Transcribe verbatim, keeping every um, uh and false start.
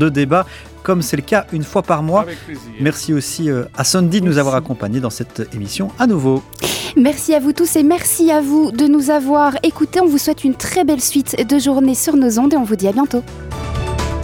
de débat, comme c'est le cas une fois par mois. Avec plaisir. Merci aussi à Sandy de nous avoir accompagnés dans cette émission à nouveau. Merci à vous tous et merci à vous de nous avoir écoutés. On vous souhaite une très belle suite de journée sur nos ondes et on vous dit à bientôt.